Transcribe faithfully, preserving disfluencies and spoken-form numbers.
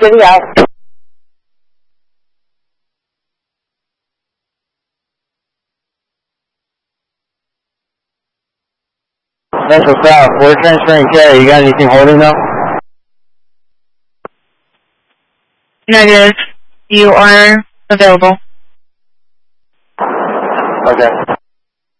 City out. Metro South, we're transferring care. You got anything holding though? Negative. You are available. Okay.